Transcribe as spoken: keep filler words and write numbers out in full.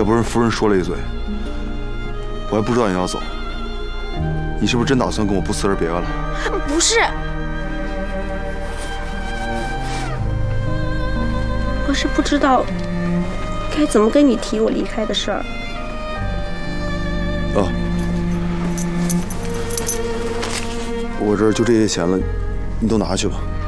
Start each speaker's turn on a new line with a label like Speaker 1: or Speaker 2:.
Speaker 1: 要不然夫人说了一嘴，我还不知道你要走。你是不是真打算跟我不辞而别了？
Speaker 2: 不是，我是不知道该怎么跟你提我离开的事儿。
Speaker 1: 啊，我这儿就这些钱了，你都拿去吧。